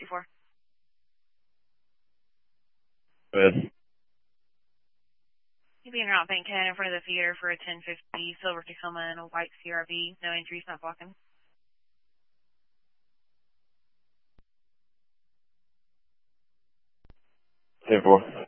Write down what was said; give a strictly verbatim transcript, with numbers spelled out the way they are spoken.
sixty-four. Go ahead. You being around Bank ten in front of the theater for a ten fifty silver Tacoma and a white C R V. No injuries, not blocking. ten four.